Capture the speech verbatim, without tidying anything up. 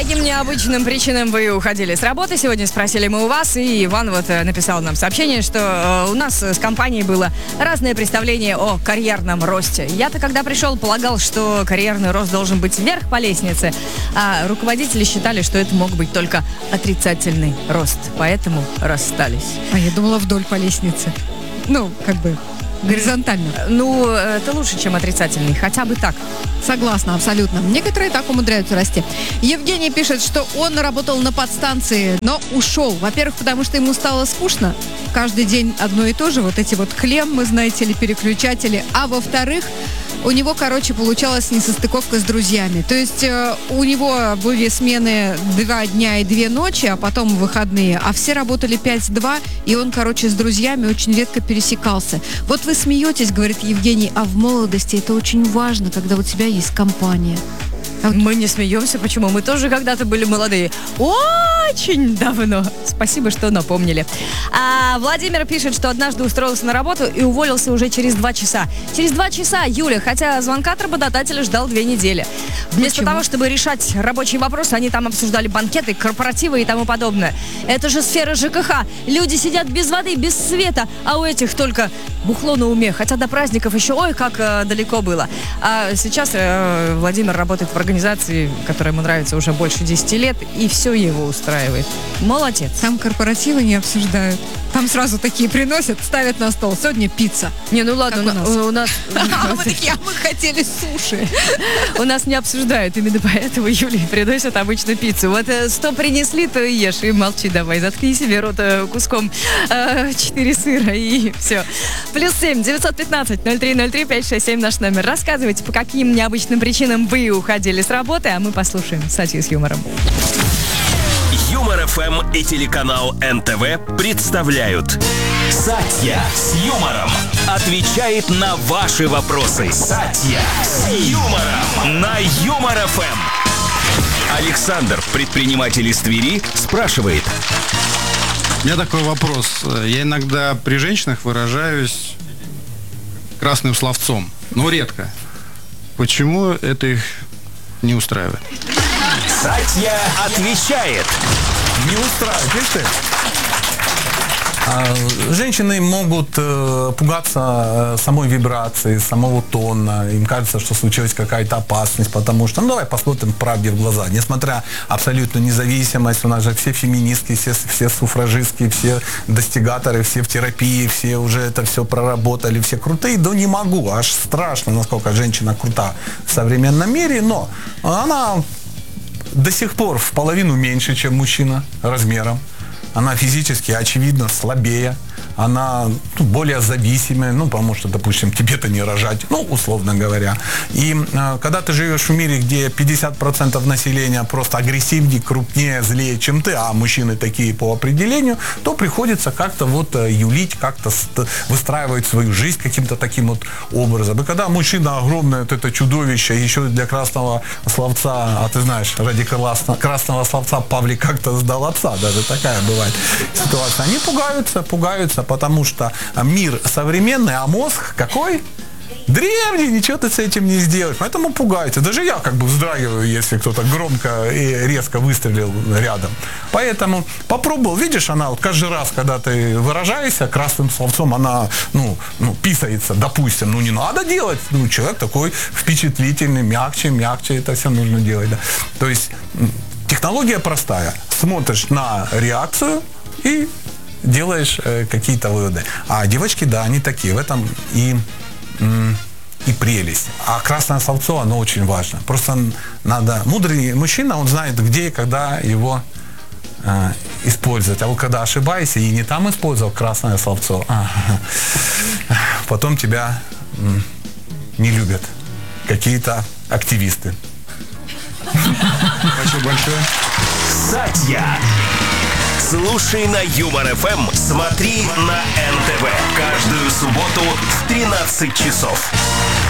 каким необычным причинам вы уходили с работы? Сегодня спросили мы у вас, и Иван вот написал нам сообщение, что у нас с компанией было разное представление о карьерном росте. Я-то, когда пришел, полагал, что карьерный рост должен быть вверх по лестнице, а руководители считали, что это мог быть только отрицательный рост, поэтому расстались. А я думала, вдоль по лестнице. Ну, как бы горизонтально. Ну, это лучше, чем отрицательный, хотя бы так. Согласна, абсолютно. Некоторые так умудряются расти. Евгений пишет, что он работал на подстанции, но ушел. Во-первых, потому что ему стало скучно. Каждый день одно и то же. Вот эти вот клеммы, знаете ли, переключатели. А во-вторых, у него, короче, получалась несостыковка с друзьями. То есть э, у него были смены два дня и две ночи, а потом выходные. А все работали пять-два, и он, короче, с друзьями очень редко пересекался. Вот вы смеетесь, говорит Евгений, а в молодости это очень важно, когда у тебя есть компания. А вот... Мы не смеемся, почему? Мы тоже когда-то были молодые. Очень давно. Спасибо, что напомнили. А Владимир пишет, что однажды устроился на работу и уволился уже через два часа. Через два часа, Юля, хотя звонка от работодателя ждал две недели. Вместо Почему? того, чтобы решать рабочие вопросы, они там обсуждали банкеты, корпоративы и тому подобное. Это же сфера ЖКХ. Люди сидят без воды, без света, а у этих только бухло на уме. Хотя до праздников еще ой, как э, далеко было. А сейчас э, Владимир работает в организации, которая ему нравится уже больше десяти лет, и все его устраивает. Молодец. Там корпоративы не обсуждают. Там сразу такие приносят, ставят на стол. Сегодня пицца. Не, ну ладно, у нас. У нас... Мы такие, а мы хотели суши. У нас не обсуждают, именно поэтому Юле приносят обычно пиццу. Вот что принесли, то и ешь, и молчи давай. Заткни себе рот куском четыре сыра, и все. Плюс семь, девятьсот пятнадцать, ноль три ноль три, пять шесть семь наш номер. Рассказывайте, по каким необычным причинам вы уходили с работы, а мы послушаем статью с юмором. Юмор эф эм и телеканал эн тэ вэ представляют «Сатья с юмором» отвечает на ваши вопросы. «Сатья с юмором» на Юмор эф эм. Александр, предприниматель из Твери, спрашивает. У меня такой вопрос. Я иногда при женщинах выражаюсь красным словцом, но редко. Почему это их не устраивает? Сатья отвечает. Не устраивает, видишь ты? Женщины могут э, пугаться э, самой вибрации, самого тона. Им кажется, что случилась какая-то опасность, потому что, ну давай посмотрим правде в глаза. Несмотря абсолютную независимость, у нас же все феминистки, все, все суфражистки, все достигаторы, все в терапии, все уже это все проработали, все крутые. Да не могу, аж страшно, насколько женщина крута в современном мире, но она до сих пор в половину меньше, чем мужчина размером. Она физически, очевидно, слабее. Она ну, более зависимая, ну, потому что, допустим, тебе-то не рожать, ну, условно говоря. И э, когда ты живешь в мире, где пятьдесят процентов населения просто агрессивнее, крупнее, злее, чем ты, а мужчины такие по определению, то приходится как-то вот э, юлить, как-то ст- выстраивать свою жизнь каким-то таким вот образом. И когда мужчина огромное, вот это чудовище, еще для красного словца, а ты знаешь, ради красного, красного словца Павлик как-то сдал отца, даже такая бывает ситуация. Они пугаются, пугаются, потому что мир современный, а мозг какой? Древний, ничего ты с этим не сделаешь. Поэтому пугаются. Даже я как бы вздрагиваю, если кто-то громко и резко выстрелил рядом. Поэтому попробовал. Видишь, она вот каждый раз, когда ты выражаешься красным словцом, она, ну, ну, писается, допустим. Ну, не надо делать. Ну, человек такой впечатлительный, мягче, мягче это все нужно делать. Да. То есть технология простая. Смотришь на реакцию и делаешь э, какие-то выводы. А девочки, да, они такие. В этом и, м, и прелесть. А красное словцо, оно очень важно. Просто надо... Мудрый мужчина, он знает, где и когда его э, использовать. А вот когда ошибаешься и не там использовал красное словцо, а, потом тебя м, не любят какие-то активисты. Спасибо большое. Сатья. Слушай на Юмор эф эм, смотри на эн тэ вэ каждую субботу в тринадцать часов.